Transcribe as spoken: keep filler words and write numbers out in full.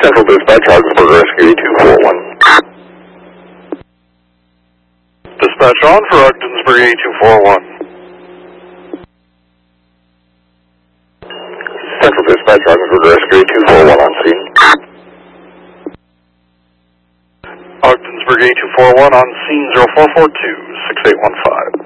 Central Dispatch, Ogdensburg Rescue eight two four one. Dispatch on for Ogdensburg eight two four one. Central Dispatch, Ogdensburg Rescue eight two four one on scene. Ogdensburg eight two four one on scene zero four four two, six eight one five.